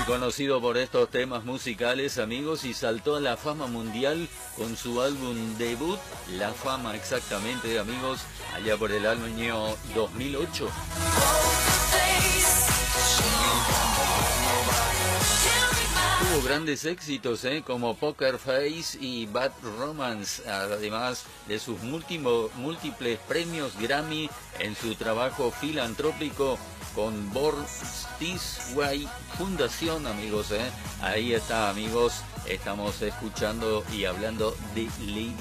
conocido por estos temas musicales, amigos, y saltó a la fama mundial con su álbum debut, La Fama, exactamente, amigos, allá por el año 2008. Tuvo grandes éxitos, como Poker Face y Bad Romance, además de sus múltiples premios Grammy en su trabajo filantrópico con Born This Way Fundación, amigos. Ahí está, amigos, estamos escuchando y hablando de Lady